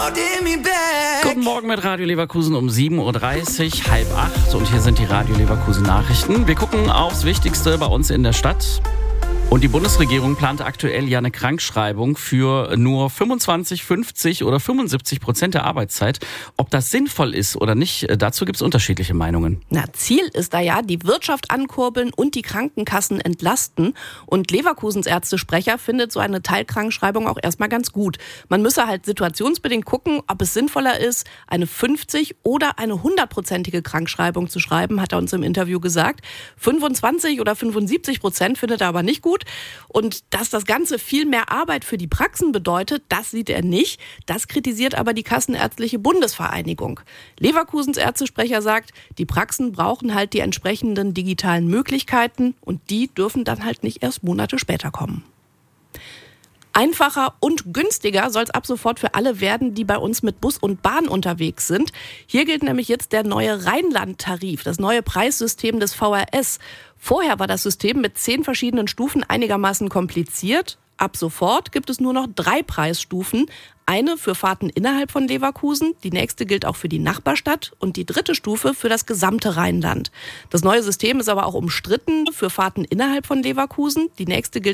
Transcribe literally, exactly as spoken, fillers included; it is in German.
Guten Morgen mit Radio Leverkusen um sieben Uhr dreißig, halb acht. Und hier sind die Radio Leverkusen Nachrichten. Wir gucken aufs Wichtigste bei uns in der Stadt. Und die Bundesregierung plant aktuell ja eine Krankschreibung für nur fünfundzwanzig, fünfzig oder fünfundsiebzig Prozent der Arbeitszeit. Ob das sinnvoll ist oder nicht, dazu gibt es unterschiedliche Meinungen. Na, Ziel ist da ja, die Wirtschaft ankurbeln und die Krankenkassen entlasten. Und Leverkusens Ärztesprecher findet so eine Teilkrankschreibung auch erstmal ganz gut. Man müsse halt situationsbedingt gucken, ob es sinnvoller ist, eine fünfzig- oder eine hundertprozentige Krankschreibung zu schreiben, hat er uns im Interview gesagt. fünfundzwanzig oder fünfundsiebzig Prozent findet er aber nicht gut. Und dass das Ganze viel mehr Arbeit für die Praxen bedeutet, das sieht er nicht. Das kritisiert aber die Kassenärztliche Bundesvereinigung. Leverkusens Ärztesprecher sagt, die Praxen brauchen halt die entsprechenden digitalen Möglichkeiten und die dürfen dann halt nicht erst Monate später kommen. Einfacher und günstiger soll es ab sofort für alle werden, die bei uns mit Bus und Bahn unterwegs sind. Hier gilt nämlich jetzt der neue Rheinland-Tarif, das neue Preissystem des V R S. Vorher war das System mit zehn verschiedenen Stufen einigermaßen kompliziert. Ab sofort gibt es nur noch drei Preisstufen. Eine für Fahrten innerhalb von Leverkusen, die nächste gilt auch für die Nachbarstadt und die dritte Stufe für das gesamte Rheinland. Das neue System ist aber auch umstritten für Fahrten innerhalb von Leverkusen. Die nächste gilt